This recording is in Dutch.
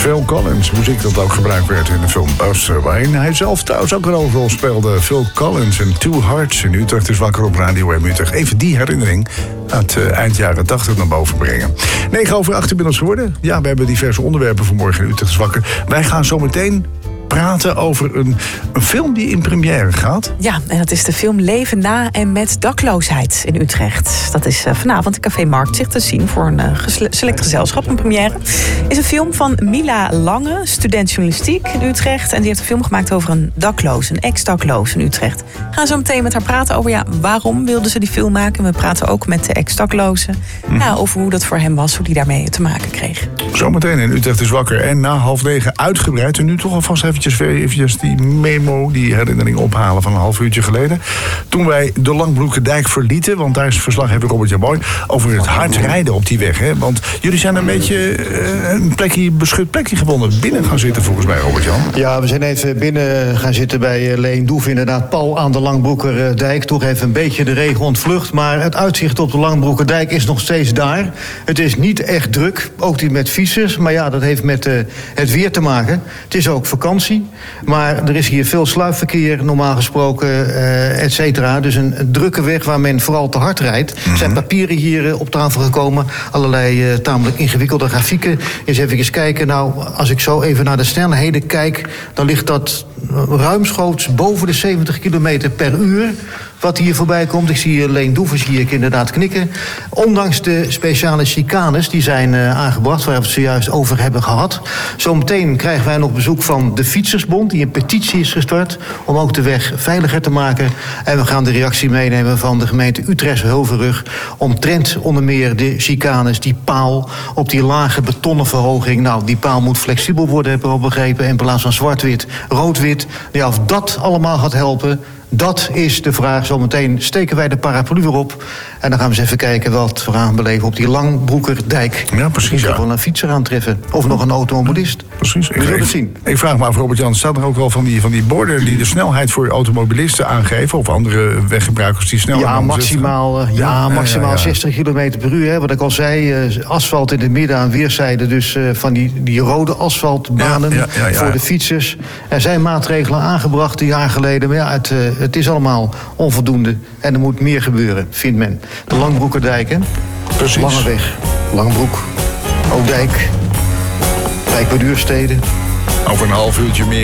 Phil Collins. Muziek dat ook gebruikt werd in de film Buster, waarin hij zelf trouwens ook een hoofdrol speelde. Phil Collins en Two Hearts in Utrecht is wakker op Radio M Utrecht. Even die herinnering uit eind jaren 80 naar boven brengen. 9:08 inmiddels geworden. Ja, we hebben diverse onderwerpen voor morgen in Utrecht is wakker. Wij gaan zo meteen praten over een film die in première gaat. Ja, en dat is de film Leven na en met dakloosheid in Utrecht. Dat is vanavond in Café Marktzicht te zien voor een select gezelschap. Een première is een film van Mila Lange, student journalistiek in Utrecht. En die heeft een film gemaakt over een dakloos, een ex-dakloos in Utrecht. We gaan zo meteen met haar praten over waarom wilde ze die film maken. We praten ook met de ex-daklozen. Over hoe dat voor hem was, hoe die daarmee te maken kreeg. Zometeen in Utrecht is wakker. En na 8:30 uitgebreid. En nu toch alvast eventjes die memo, die herinnering ophalen van een half uurtje geleden. Toen wij de Langbroekerdijk verlieten, want daar is verslaggever Robert-Jan Boy over het hard rijden op die weg. Hè? Want jullie zijn een beetje een beschut plekje gewonnen. Binnen gaan zitten volgens mij, Robert-Jan. Ja, we zijn even binnen gaan zitten bij Leen Doef, inderdaad, pal aan de Langbroekerdijk. Toch even een beetje de regen ontvlucht, maar het uitzicht op de Langbroekerdijk is nog steeds daar. Het is niet echt druk, ook niet met fietsers, maar ja, dat heeft met het weer te maken. Het is ook vakantie. Maar er is hier veel sluipverkeer, normaal gesproken, et cetera. Dus een drukke weg waar men vooral te hard rijdt. Er zijn papieren hier op tafel gekomen. Allerlei tamelijk ingewikkelde grafieken. Eens even kijken. Nou, als ik zo even naar de snelheden kijk, dan ligt dat ruimschoots boven de 70 kilometer per uur. Wat hier voorbij komt. Ik zie Leen Doevers hier inderdaad knikken. Ondanks de speciale chicanes die zijn aangebracht, waar we het zojuist over hebben gehad. Zometeen krijgen wij nog bezoek van de Fietsersbond, die een petitie is gestart om ook de weg veiliger te maken. En we gaan de reactie meenemen van de gemeente Utrecht-Heuvelrug omtrent onder meer de chicanes, die paal op die lage betonnen verhoging. Nou, die paal moet flexibel worden, hebben we al begrepen. In plaats van zwart-wit, rood-wit. Ja, of dat allemaal gaat helpen, dat is de vraag. Zometeen steken wij de paraplu weer op. En dan gaan we eens even kijken wat we gaan beleven op die Langbroekerdijk. Ja, precies. Ja. Wel een fietser aantreffen. Of nog een automobilist. Precies. We zullen het zien. Ik vraag me af, Robert-Jan, staat er ook wel van die borden die de snelheid voor automobilisten aangeven? Of andere weggebruikers die sneller Ja, maximaal 60 km per uur. Hè. Wat ik al zei, asfalt in het midden aan weerszijden. Dus van die rode asfaltbanen voor de fietsers. Er zijn maatregelen aangebracht een jaar geleden. Maar ja, het is allemaal onvoldoende. En er moet meer gebeuren, vindt men. De Langbroekerdijk, hè? Precies. Lange weg, Langbroek, Oudijk, Wijk bij Duurstede. Over een half uurtje meer.